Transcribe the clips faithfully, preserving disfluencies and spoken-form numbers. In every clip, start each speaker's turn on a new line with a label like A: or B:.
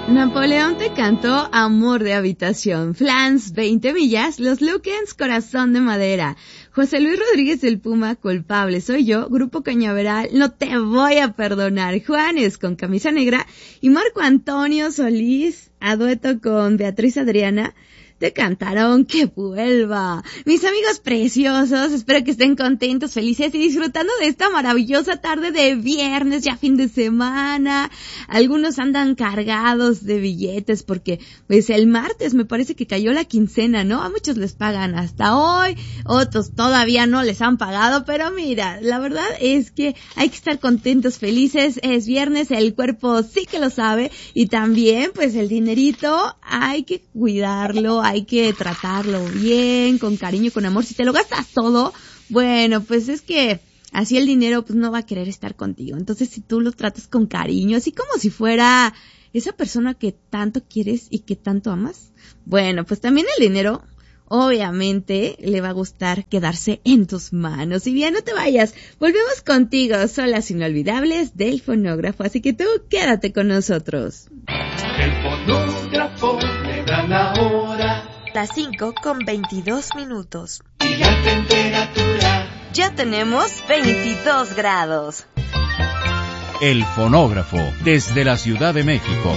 A: Napoleón te cantó Amor de Habitación, Flans, veinte millas, Los Lukens, Corazón de Madera, José Luis Rodríguez del Puma, Culpable Soy Yo, Grupo Cañaveral, No Te Voy a Perdonar, Juanes con Camisa Negra y Marco Antonio Solís a dueto con Beatriz Adriana. Te cantaron Que Vuelva. Mis amigos preciosos, espero que estén contentos, felices y disfrutando de esta maravillosa tarde de viernes, ya fin de semana. Algunos andan cargados de billetes porque pues el martes me parece que cayó la quincena, ¿no? A muchos les pagan hasta hoy, otros todavía no les han pagado, pero mira, la verdad es que hay que estar contentos, felices. Es viernes, el cuerpo sí que lo sabe y también pues el dinerito hay que cuidarlo, hay que tratarlo bien, con cariño, con amor. Si te lo gastas todo, bueno, pues es que así el dinero pues no va a querer estar contigo. Entonces, si tú lo tratas con cariño, así como si fuera esa persona que tanto quieres y que tanto amas, bueno, pues también el dinero obviamente le va a gustar quedarse en tus manos. Y bien, no te vayas, volvemos contigo, son las inolvidables del fonógrafo, así que tú quédate con nosotros.
B: El fonógrafo me da la hora.
C: Las cinco con veintidós minutos.
B: Y la temperatura.
C: Ya tenemos veintidós grados.
D: El fonógrafo, desde la Ciudad de México.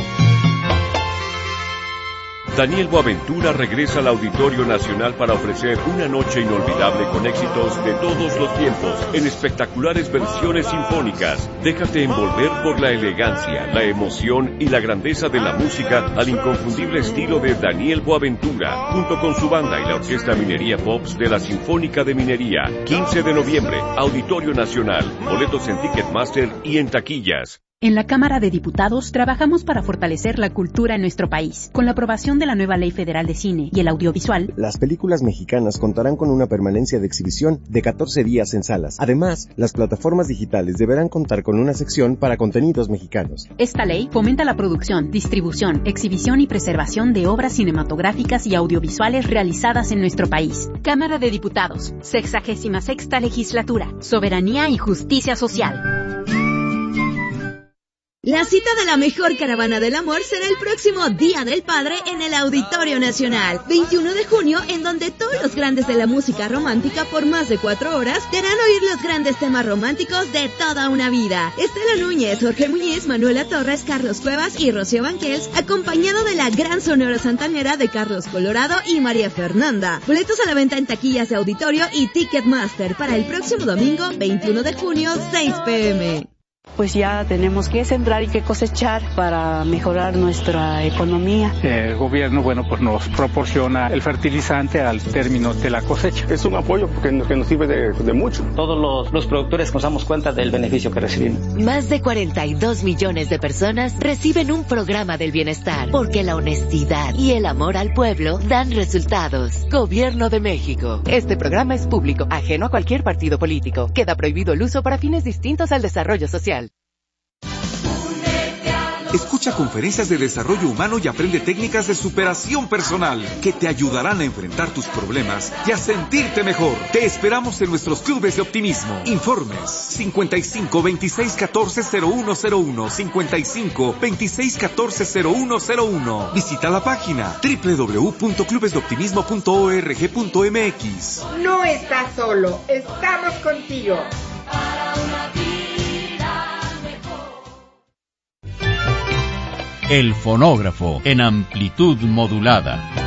E: Daniel Boaventura regresa al Auditorio Nacional para ofrecer una noche inolvidable con éxitos de todos los tiempos, en espectaculares versiones sinfónicas. Déjate envolver por la elegancia, la emoción y la grandeza de la música al inconfundible estilo de Daniel Boaventura, junto con su banda y la Orquesta Minería Pops de la Sinfónica de Minería. quince de noviembre, Auditorio Nacional. Boletos en Ticketmaster y en taquillas.
F: En la Cámara de Diputados trabajamos para fortalecer la cultura en nuestro país. Con la aprobación de la nueva Ley Federal de Cine y el Audiovisual,
G: las películas mexicanas contarán con una permanencia de exhibición de catorce días en salas. Además, las plataformas digitales deberán contar con una sección para contenidos mexicanos.
F: Esta ley fomenta la producción, distribución, exhibición y preservación de obras cinematográficas y audiovisuales realizadas en nuestro país. Cámara de Diputados, sexagésima sexta legislatura, soberanía y justicia social.
A: La cita de la mejor caravana del amor será el próximo Día del Padre en el Auditorio Nacional, veintiuno de junio, en donde todos los grandes de la música romántica por más de cuatro horas te harán oír los grandes temas románticos de toda una vida. Estela Núñez, Jorge Muñiz, Manuela Torres, Carlos Cuevas y Rocío Banquels, acompañado de la gran sonora santanera de Carlos Colorado y María Fernanda. Boletos a la venta en taquillas de Auditorio y Ticketmaster para el próximo domingo, veintiuno de junio, seis pe eme.
H: Pues ya tenemos que sembrar y que cosechar para mejorar nuestra economía.
I: El gobierno, bueno, pues nos proporciona el fertilizante al término de la cosecha.
J: Es un apoyo porque nos, que nos sirve de, de mucho.
K: Todos los, los productores nos damos cuenta del beneficio que recibimos.
L: Más de cuarenta y dos millones de personas reciben un programa del bienestar, porque la honestidad y el amor al pueblo dan resultados. Gobierno de México. Este programa es público, ajeno a cualquier partido político. Queda prohibido el uso para fines distintos al desarrollo social.
M: Escucha conferencias de desarrollo humano y aprende técnicas de superación personal que te ayudarán a enfrentar tus problemas y a sentirte mejor. Te esperamos en nuestros clubes de optimismo. Informes cincuenta y cinco, veintiséis, catorce, cero uno cero uno, cincuenta y cinco, veintiséis, catorce, cero uno cero uno. Visita la página doble u doble u doble u punto clubes de optimismo punto org punto eme equis.
N: No estás solo, estamos contigo.
B: Para una vida.
D: El fonógrafo en amplitud modulada.